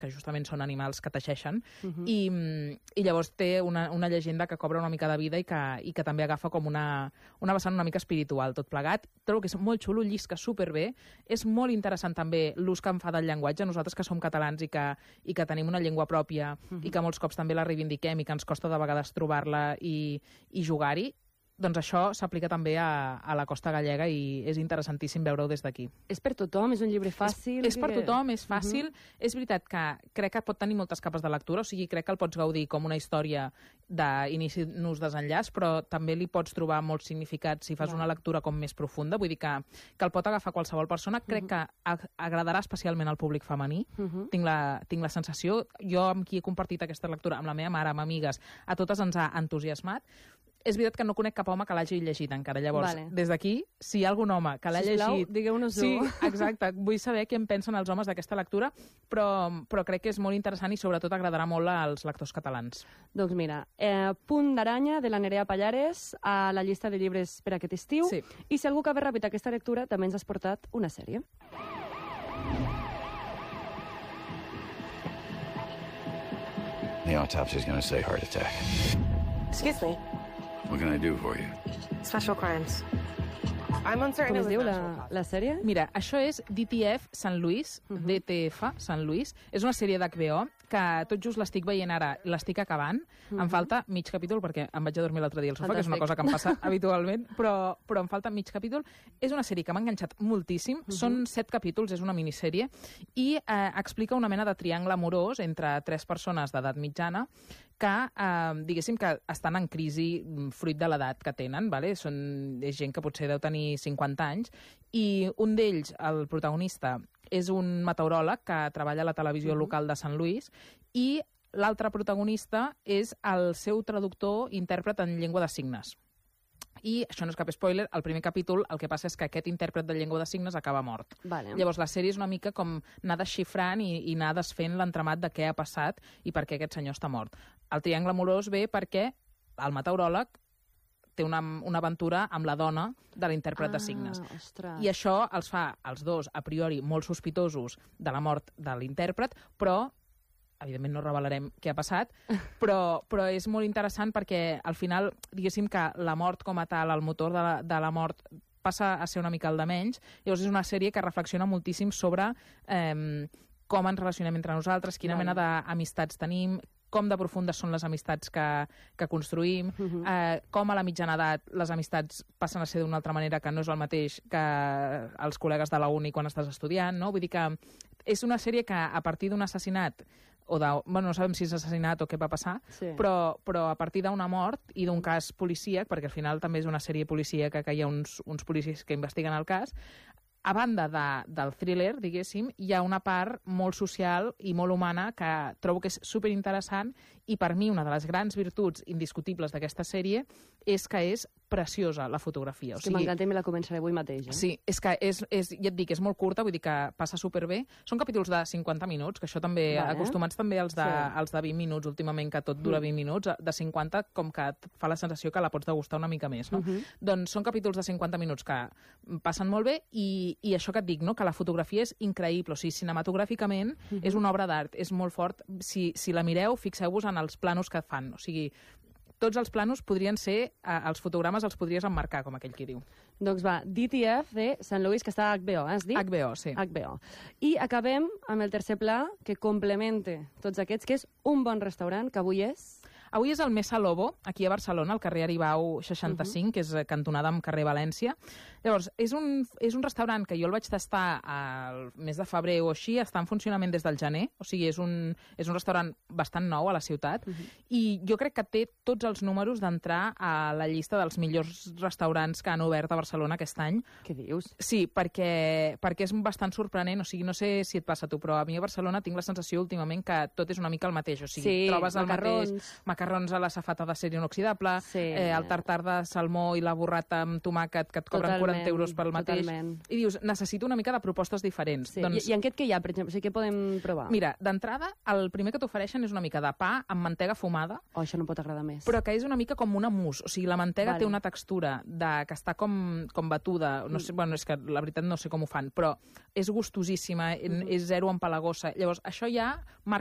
que justament són animals que teixeixen, i llavors té una llegenda que cobra una mica de vida i que també agafa com una vessant una mica espiritual, tot plegat. Trobo que és molt xulo, llisca superbé. És molt interessant també l'ús que en fa del llenguatge. Nosaltres que som catalans i que tenim una llengua pròpia i que molts cops també la reivindiquem i que ens costa de vegades trobar-la i jugar-hi, doncs això s'aplica també a la costa gallega i és interessantíssim veure-ho des d'aquí. És per tothom? És un llibre fàcil? És per tothom, és fàcil. És veritat que crec que pot tenir moltes capes de lectura, o sigui, crec que el pots gaudir com una història d'inici, nus, desenllaç, però també li pots trobar molts significats si fas una lectura com més profunda. Vull dir que el pot agafar qualsevol persona. Crec que agradarà especialment al públic femení. Tinc la sensació. Jo amb qui he compartit aquesta lectura, amb la meva mare, amb amigues, a totes ens ha entusiasmat. És veritat que no conec cap home que l'hagi llegit encara. Llavors, des d'aquí, si hi ha algun home que l'ha llegit... digueu-nos-ho. Sí, exacte. Vull saber què en pensen els homes d'aquesta lectura, però crec que és molt interessant i sobretot agradarà molt als lectors catalans. Doncs mira, Punt d'aranya, de la Nerea Pallares, a la llista de llibres per aquest estiu. Sí. I si algú acaba ràpid aquesta lectura, també ens has portat una sèrie. The autopsy is going to say heart attack. Excuse me. What can I do for you? Special crimes. I'm uncertain Com it es was diu natural causes. la sèrie? Mira, això és DTF Sant Luis, DTF Sant Luis. És una sèrie d'HBO que tot just l'estic veient ara, l'estic acabant. Em falta mig capítol, perquè em vaig a dormir l'altre dia al sofà, que és una cosa que em passa habitualment, però em falta mig capítol. És una sèrie que m'ha enganxat moltíssim. Són 7 capítols, és una minissèrie, i explica una mena de triangle amorós entre 3 persones d'edat mitjana que, diguéssim, que estan en crisi fruit de l'edat que tenen, vale? És gent que potser deu tenir 50 anys, i un d'ells, el protagonista, és un meteoròleg que treballa a la televisió local de Sant Luis, i l'altre protagonista és el seu traductor i intèrpret en llengua de signes. I això no és cap spoiler, el primer capítol el que passa és que aquest intèrpret de llengua de signes acaba mort. Vale. Llavors la sèrie és una mica com anar desxifrant i anar desfent l'entramat de què ha passat i per què aquest senyor està mort. El triangle amorós ve perquè el meteoròleg té una aventura amb la dona de l'intèrpret de signes. Ostres. I això els fa, els dos, a priori, molt sospitosos de la mort de l'intèrpret, però evidentment no revelarem què ha passat, però és molt interessant perquè al final, diguéssim que la mort com a tal, el motor de la mort, passa a ser una mica el de menys. Llavors és una sèrie que reflexiona moltíssim sobre com ens relacionem entre nosaltres, quina mena d'amistats tenim, com de profundes són les amistats que construïm, com a la mitjana edat les amistats passen a ser d'una altra manera que no és el mateix que els col·legues de la uni quan estàs estudiant, no? Vull dir que és una sèrie que a partir d'un assassinat, no sabem si és assassinat o què va passar, però a partir d'una mort i d'un cas policíac, perquè al final també és una sèrie policíaca que hi ha uns policies que investiguen el cas, a banda del thriller, diguéssim, hi ha una part molt social i molt humana que trobo que és superinteressant, i per mi una de les grans virtuts indiscutibles d'aquesta sèrie és que és preciosa la fotografia. És que m'encanta i me la començaré avui mateix. Sí, és que ja et dic, és molt curta, vull dir que passa superbé. Són capítols de 50 minuts, que això també, acostumats també als de 20 minuts, últimament, que tot dura 20 minuts, de 50 com que et fa la sensació que la pots degustar una mica més, no? Doncs són capítols de 50 minuts que passen molt bé, i això que et dic, no? Que la fotografia és increïble, o sigui, cinematogràficament és una obra d'art, és molt fort. Si la mireu, fixeu-vos en els planos que fan, o sigui, tots els planos podrien ser, els fotogrames els podries emmarcar, com aquell qui diu. Doncs va, DTF de Sant Luis, que està a HBO, has dit? HBO, sí. HBO. I acabem amb el tercer pla, que complemente tots aquests, que és un bon restaurant, que avui és... Avui és el Mesa Lobo, aquí a Barcelona, al carrer Aribau 65, que és cantonada amb carrer València. Llavors, és un restaurant que jo el vaig tastar al mes de febrer o així, està en funcionament des del gener, o sigui, és un restaurant bastant nou a la ciutat, i jo crec que té tots els números d'entrar a la llista dels millors restaurants que han obert a Barcelona aquest any. Què dius? Sí, perquè és bastant sorprenent, o sigui, no sé si et passa a tu, però a mi a Barcelona tinc la sensació últimament que tot és una mica el mateix, o sigui, trobes el mateix macarrons a la safata de ser inoxidable, el tartar de salmó i la burrata amb tomàquet que et cobren 40 euros pel mateix. I dius, necessito una mica de propostes diferents. Doncs... I en aquest què hi ha, per exemple? Què podem provar? Mira, d'entrada, el primer que t'ofereixen és una mica de pa amb mantega fumada. Oh, això no pot agradar més. Però que és una mica com una mousse. O sigui, la mantega té una textura que està com batuda. No sé, bueno, és que la veritat no sé com ho fan, però és gustosíssima, és zero empalagosa. Llavors, això ja marca